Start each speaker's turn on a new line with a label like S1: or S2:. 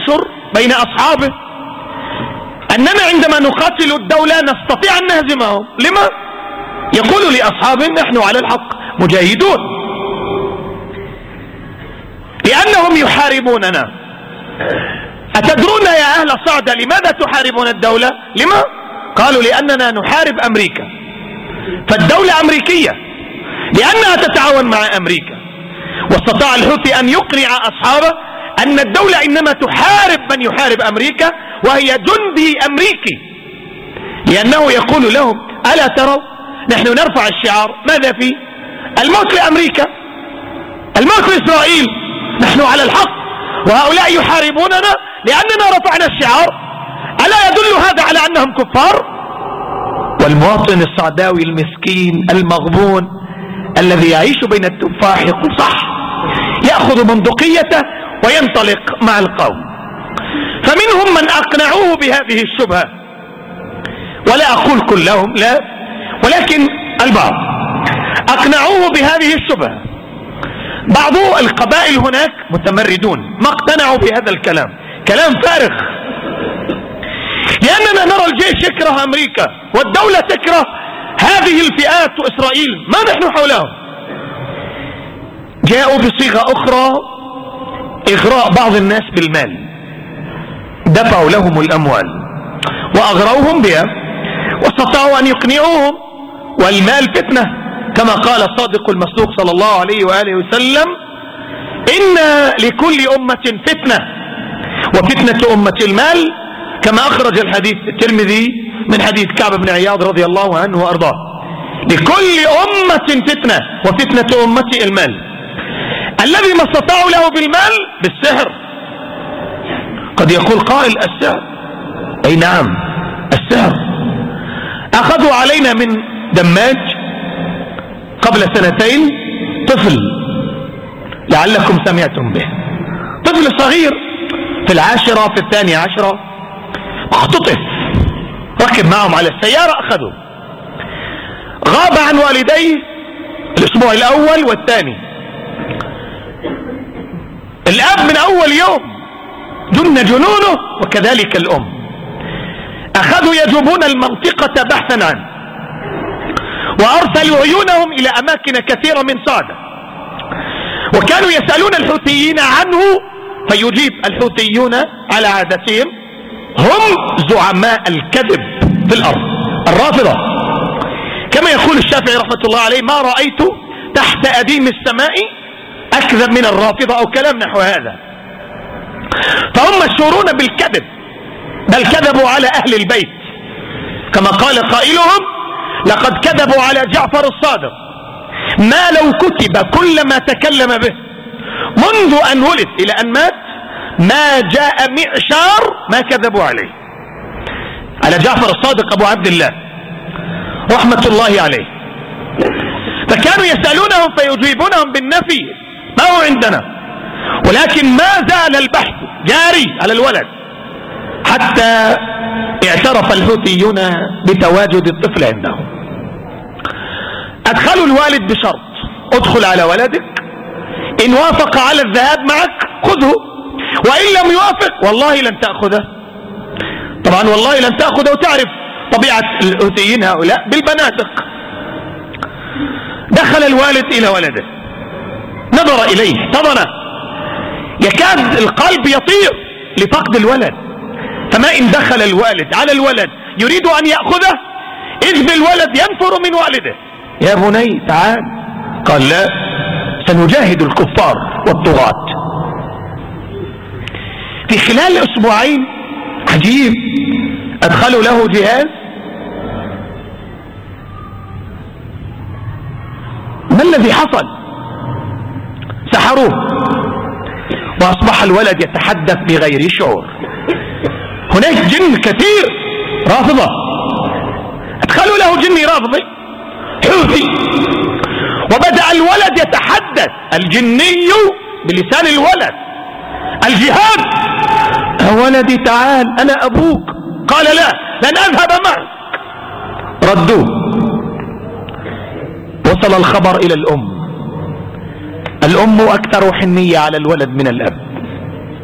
S1: ينشر بين أصحابه أننا عندما نقاتل الدولة نستطيع أن نهزمهم. لما؟ يقول لأصحابه نحن على الحق مجاهدون، لأنهم يحاربوننا. أتدرون يا أهل صعدة لماذا تحاربون الدولة؟ لما؟ قالوا لأننا نحارب أمريكا، فالدولة أمريكية لأنها تتعاون مع أمريكا. واستطاع الحوثي أن يقنع أصحابه أن الدولة إنما تحارب من يحارب أمريكا وهي جندي أمريكي، لأنه يقول لهم ألا تروا نحن نرفع الشعار ماذا فيه؟ الموت لأمريكا، الموت لإسرائيل، نحن على الحق وهؤلاء يحاربوننا لأننا رفعنا الشعار. ألا يدل هذا على أنهم كفار؟ والمواطن الصعداوي المسكين المغبون الذي يعيش بين التفاح يقول صح، يأخذ بندقيته وينطلق مع القوم. فمنهم من أقنعوه بهذه الشبهة، ولا أقول كلهم لا، ولكن البعض أقنعوه بهذه الشبهة. بعض القبائل هناك متمردون ما اقتنعوا بهذا الكلام، كلام فارغ، لأننا نرى الجيش يكره أمريكا والدولة تكره هذه الفئات وإسرائيل، ما نحن حولهم. جاءوا بصيغة أخرى إغراء بعض الناس بالمال، دفعوا لهم الأموال وأغروهم بها واستطاعوا أن يقنعوهم، والمال فتنة كما قال الصادق المصدوق صلى الله عليه وآله وسلم إن لكل أمة فتنة وفتنة أمة المال، كما أخرج الحديث الترمذي من حديث كعب بن عياض رضي الله عنه وأرضاه. لكل أمة فتنة وفتنة أمة المال. الذي ما استطاعوا له بالمال بالسحر. قد يقول قائل السحر، أي نعم السحر. أخذوا علينا من دماج قبل 2 طفل لعلكم سمعتم به، طفل صغير في 10 في 12 اختطف، ركب معهم على السيارة أخذوا، غاب عن والديه الأسبوع الأول والثاني. الأب من أول يوم جن جنونه وكذلك الأم. أخذوا يجوبون المنطقة بحثا عنه، وأرسلوا عيونهم إلى أماكن كثيرة من صعدة، وكانوا يسألون الحوثيين عنه فيجيب الحوثيون على عادتهم، هم زعماء الكذب في الأرض، الرافضة. كما يقول الشافعي رحمة الله عليه ما رأيت تحت أديم السماء أكذب من الرافضة أو كلام نحو هذا. فهم مشهورون بالكذب، بل كذبوا على أهل البيت كما قال قائلهم لقد كذبوا على جعفر الصادق ما لو كتب كل ما تكلم به منذ أن ولد إلى أن مات ما جاء معشار ما كذبوا عليه، على جعفر الصادق أبو عبد الله رحمة الله عليه. فكانوا يسألونهم فيجيبونهم بالنفي ما هو عندنا، ولكن ما زال البحث جاري على الولد حتى اعترف الحوثيون بتواجد الطفل عندهم. أدخلوا الوالد بشرط ادخل على ولدك، إن وافق على الذهاب معك خذه، وإن لم يوافق والله لن تأخذه. طبعا والله لن تأخذه، وتعرف طبيعة الحوثيين هؤلاء بالبنادق. دخل الوالد إلى ولده، نظر إليه احتضنه، يكاد القلب يطير لفقد الولد. فما إن دخل الوالد على الولد يريد أن يأخذه إذ بالولد ينفر من والده، يا بني تعال. قال لا، سنجاهد الكفار والطغاة. في خلال أسبوعين عجيب أدخلوا له جهاز، ما الذي حصل؟ سحروه وأصبح الولد يتحدث بغير شعور. هناك جن كثير رافضة، أدخلوا له جني رافضي حوثي، وبدأ الولد يتحدث الجني بلسان الولد الجهاد. يا ولدي تعال أنا أبوك. قال لا، لن أذهب معك. ردوه. وصل الخبر إلى الأم أكثر حنية على الولد من الأب.